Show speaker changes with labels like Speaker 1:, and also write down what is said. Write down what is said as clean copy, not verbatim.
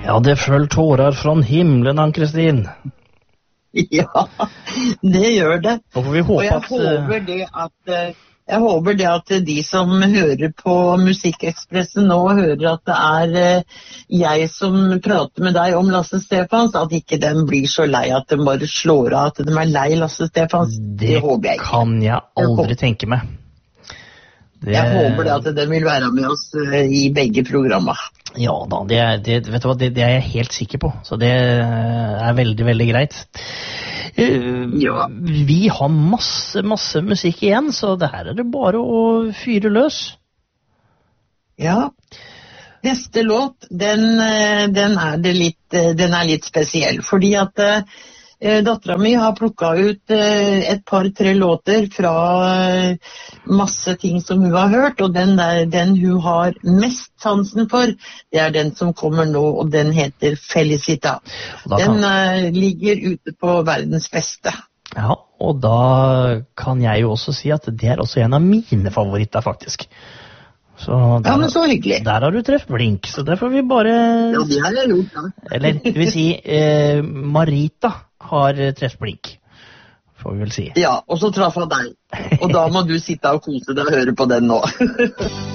Speaker 1: Ja, det föll tårar från himlen, Ann-Kristin.
Speaker 2: Ja, det gjør det.
Speaker 1: Då får vi hoppas
Speaker 2: Og jeg håper det at de som hører på Musikkekspressen nå hører at det jeg som prater med deg om Lasse Stefans, at ikke den blir så lei at de bare slår av at de lei Lasse Stefans. Det håper jeg ikke.
Speaker 1: Det kan jeg aldri tenke meg.
Speaker 2: Jeg håper det at den vil være med oss i begge programmer.
Speaker 1: Ja da, vet du hva, det jeg helt sikker på, så det veldig, veldig greit.
Speaker 2: Ja.
Speaker 1: Vi har masse musikk igjen, så det her det bare å fyre løs.
Speaker 2: Ja, neste låt, den litt spesiell, fordi at datteren min har plukket ut et par-tre låter fra masse ting som hun har hørt, og den hun har mest sansen for, det den som kommer nå, og den heter Felicita. Den ligger ute på verdens beste.
Speaker 1: Ja, og da kan jeg jo også si at det også en av mine favoritter, faktisk. Så der,
Speaker 2: ja, men så hyggelig.
Speaker 1: Der har du treft blink, så det får vi bare...
Speaker 2: Ja, det har jeg gjort, da.
Speaker 1: Eller, det vil si, Marita har treft blink, får vi vel si.
Speaker 2: Ja, og så traff jeg deg. Og da må du sitte og kose deg og høre på den nå.